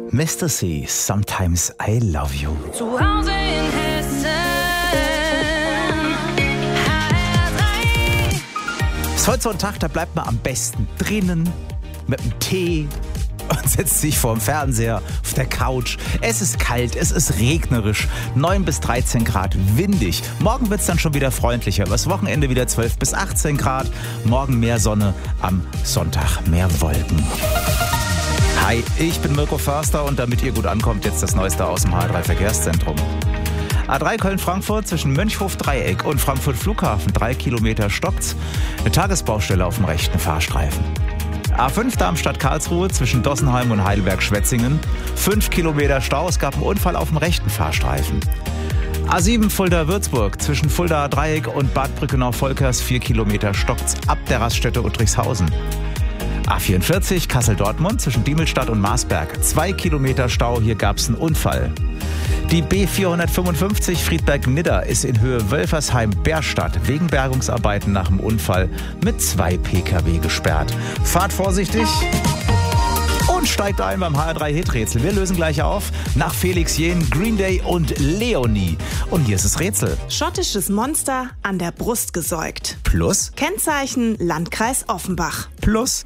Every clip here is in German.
Mr. C, Sometimes I Love You. Zu Hause in Hessen. Ist heute so ein Tag, da bleibt man am besten drinnen mit einem Tee und setzt sich vor dem Fernseher auf der Couch. Es ist kalt, es ist regnerisch, 9 bis 13 Grad, windig. Morgen wird es dann schon wieder freundlicher. Übers Wochenende wieder 12 bis 18 Grad. Morgen mehr Sonne, am Sonntag mehr Wolken. Hi, ich bin Mirko Förster und damit ihr gut ankommt, jetzt das Neueste aus dem H3 Verkehrszentrum. A3 Köln-Frankfurt zwischen Mönchhof-Dreieck und Frankfurt Flughafen, 3 Kilometer stockt's. Eine Tagesbaustelle auf dem rechten Fahrstreifen. A5 Darmstadt-Karlsruhe zwischen Dossenheim und Heidelberg-Schwetzingen, 5 Kilometer Stau, es gab einen Unfall auf dem rechten Fahrstreifen. A7 Fulda-Würzburg zwischen Fulda-Dreieck und Bad Brückenau-Volkers, 4 Kilometer stockt's ab der Raststätte Uttrichshausen. A44 Kassel-Dortmund zwischen Diemelstadt und Marsberg, 2 Kilometer Stau, hier gab es einen Unfall. Die B455 Friedberg-Nidda ist in Höhe Wölfersheim-Bärstadt wegen Bergungsarbeiten nach dem Unfall mit 2 Pkw gesperrt. Fahrt vorsichtig und steigt ein beim HR3-Hit-Rätsel. Wir lösen gleich auf nach Felix Jähn, Green Day und Leonie. Und hier ist das Rätsel. Schottisches Monster an der Brust gesäugt. Plus? Kennzeichen Landkreis Offenbach. Plus?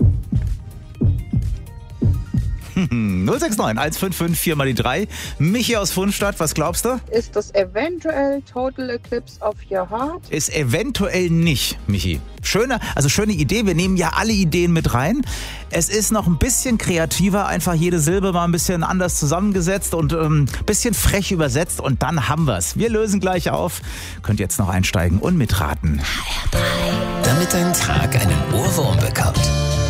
069 155 4 mal die 3. Michi aus Fundstadt, was glaubst du? Ist das eventuell Total Eclipse of Your Heart? Ist eventuell nicht, Michi. Schöne Idee. Wir nehmen ja alle Ideen mit rein. Es ist noch ein bisschen kreativer, einfach jede Silbe mal ein bisschen anders zusammengesetzt und ein bisschen frech übersetzt und dann haben wir's. Wir lösen gleich auf. Könnt jetzt noch einsteigen und mitraten. Damit dein Tag einen Ohrwurm bekommt.